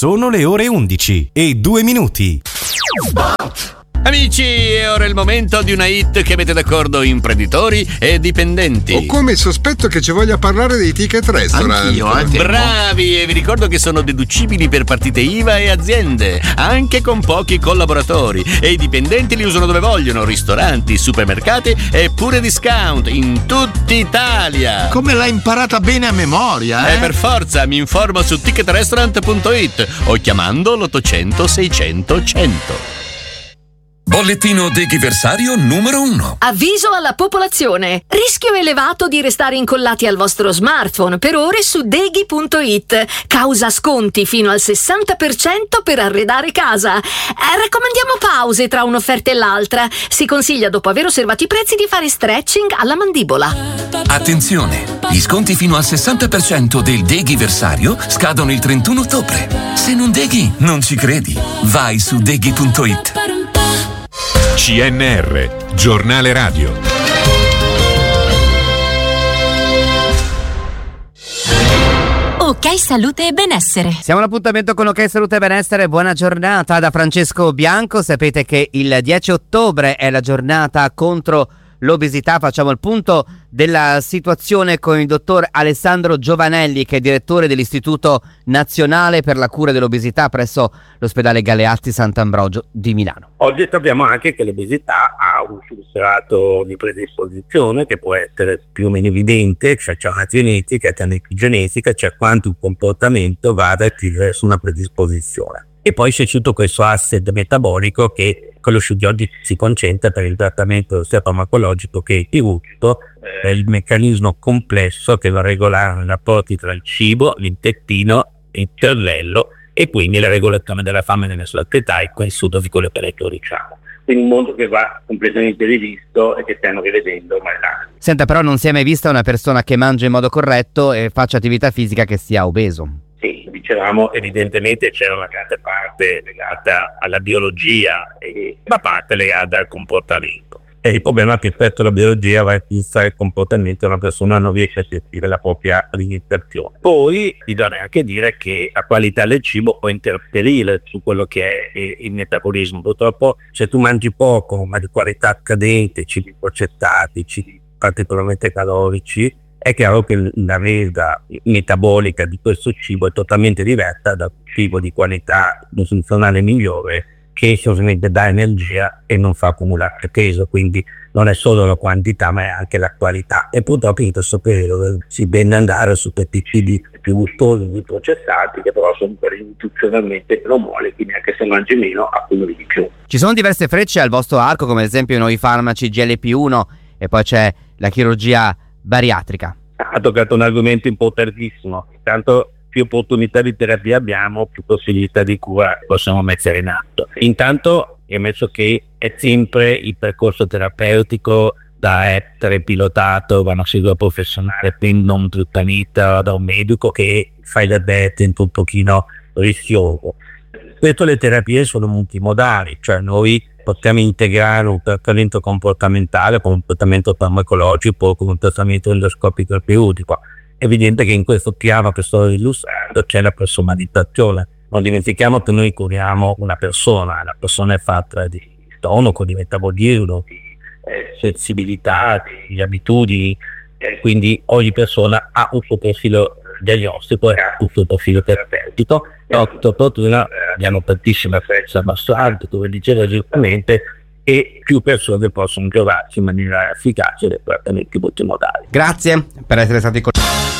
Sono le ore 11:02. Amici, è ora il momento di una hit che mette d'accordo imprenditori e dipendenti. Ho come il sospetto che ci voglia parlare dei ticket restaurant. Anch'io, Bravi, e vi ricordo che sono deducibili per partite IVA e aziende, anche con pochi collaboratori. E i dipendenti li usano dove vogliono: ristoranti, supermercati e pure discount in tutta Italia. Come l'hai imparata bene a memoria, eh? Per forza, mi informo su ticketrestaurant.it o chiamando l'800 600 100. Bollettino deghiversario numero 1. Avviso alla popolazione. Rischio elevato di restare incollati al vostro smartphone per ore su deghi.it. Causa sconti fino al 60% per arredare casa. Raccomandiamo pause tra un'offerta e l'altra. Si consiglia, dopo aver osservato i prezzi, di fare stretching alla mandibola. Attenzione! Gli sconti fino al 60% del deghiversario scadono il 31 ottobre. Se non deghi, non ci credi. Vai su deghi.it. CNR, giornale radio. Ok Salute e Benessere. Siamo all'appuntamento con Ok Salute e Benessere. Buona giornata da Francesco Bianco. Sapete che il 10 ottobre è la giornata contro l'obesità. Facciamo il punto della situazione con il dottor Alessandro Giovanelli, che è direttore dell'Istituto Nazionale per la Cura dell'Obesità presso l'ospedale Galeazzi Sant'Ambrogio di Milano. Oggi sappiamo anche che l'obesità ha un substrato di predisposizione che può essere più o meno evidente, cioè c'è una genetica, c'è un'epigenetica, c'è quanto un comportamento vada a attivare su una predisposizione. E poi c'è tutto questo asset metabolico che con lo studio oggi si concentra per il trattamento sia farmacologico che chirurgico, il meccanismo complesso che va a regolare i rapporti tra il cibo, l'intestino, il cervello e quindi la regolazione della fame nelle sue età e questo di quello per ecco diciamo. Quindi un mondo che va completamente rivisto e che stiamo rivedendo ormai da anni. Senta, però non si è mai vista una persona che mangia in modo corretto e faccia attività fisica che sia obeso? Sì, dicevamo, evidentemente c'è una grande parte legata alla biologia e una parte legata al comportamento. E il problema è che rispetto alla biologia va a fissare il comportamento della persona, non riesce a gestire la propria alimentazione. Poi bisogna anche dire che la qualità del cibo può interferire su quello che è il metabolismo. Purtroppo se tu mangi poco ma di qualità scadente, cibi processati, cibi particolarmente calorici, è chiaro che la resa metabolica di questo cibo è totalmente diversa da un cibo di qualità nutrizionale migliore che ovviamente dà energia e non fa accumulare peso, quindi non è solo la quantità ma è anche la qualità. E purtroppo in questo periodo si bene andare su questi cibi più gustosi, più processati, che però sono nutrizionalmente meno mole, quindi anche se mangi meno accumuli di più. Ci sono diverse frecce al vostro arco, come ad esempio i nuovi farmaci GLP-1 e poi c'è la chirurgia bariatrica. Ha toccato un argomento importantissimo. Intanto più opportunità di terapia abbiamo, più possibilità di cura possiamo mettere in atto. Intanto è messo che è sempre il percorso terapeutico da essere pilotato da una figura professionale, quindi non trattanita da un medico che fa il diabete un pochino rischioso. Questo le terapie sono multimodali, cioè noi possiamo integrare un trattamento comportamentale con un trattamento farmacologico, con un trattamento endoscopico terapeutico. È evidente che in questo piano che sto illustrando c'è la personalizzazione. Non dimentichiamo che noi curiamo una persona, la persona è fatta di stomaco, di metabolismo, di sensibilità, di abitudini, quindi ogni persona ha un suo profilo diagnostico e ha un suo profilo terapeutico. Per fortuna abbiamo tantissime frecce abbassanti, come diceva giustamente, e più persone possono giovarsi in maniera efficace dei trattamenti multimodali. Grazie per essere stati con noi.